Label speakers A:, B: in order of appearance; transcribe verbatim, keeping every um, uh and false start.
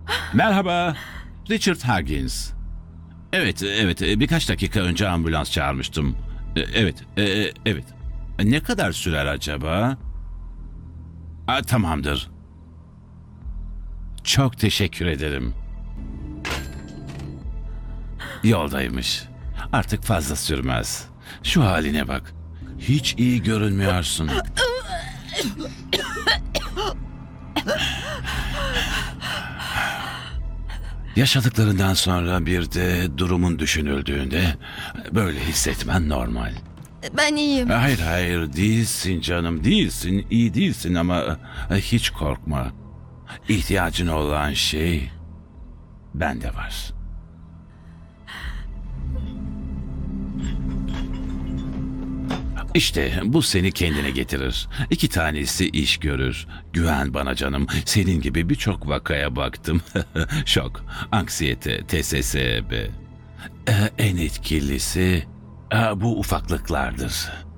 A: Merhaba, Richard Huggins. Evet, evet, birkaç dakika önce ambulans çağırmıştım. E, Evet, e, evet. Ne kadar sürer acaba? Aa, tamamdır. Çok teşekkür ederim. Yoldaymış. Artık fazla sürmez. Şu haline bak. Hiç iyi görünmüyorsun. Yaşadıklarından sonra bir de durumun düşünüldüğünde böyle hissetmen normal.
B: Ben iyiyim.
A: Hayır hayır değilsin canım değilsin iyi değilsin ama e, hiç korkma. İhtiyacın olan şey bende var. İşte bu seni kendine getirir. İki tanesi iş görür. Güven bana canım. Senin gibi birçok vakaya baktım. Şok, anksiyete, T S S B. Ee, en etkilisi e, bu ufaklıklardır.